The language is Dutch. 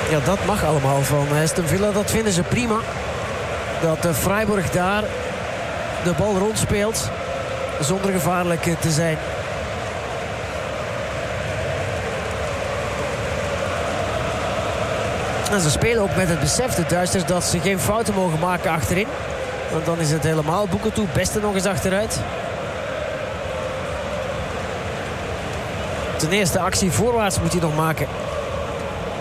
Ja, dat mag allemaal van Aston Villa. Dat vinden ze prima. Dat Freiburg daar de bal rondspeelt zonder gevaarlijk te zijn. En ze spelen ook met het besef, de Duitsers, dat ze geen fouten mogen maken achterin. Want dan is het helemaal boeken toe. Beste nog eens achteruit. Ten eerste actie voorwaarts moet hij nog maken.